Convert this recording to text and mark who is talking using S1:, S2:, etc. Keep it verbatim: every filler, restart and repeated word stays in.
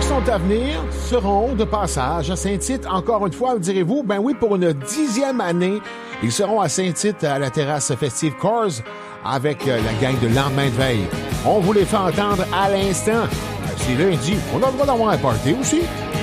S1: qui sont à venir seront de passage à Saint-Tite. Encore une fois, direz-vous, ben oui, pour une dixième année, ils seront à Saint-Tite à la terrasse festive Coors avec la gang de Lendemain de veille. On vous les fait entendre à l'instant. C'est lundi. On a le droit d'avoir un party aussi.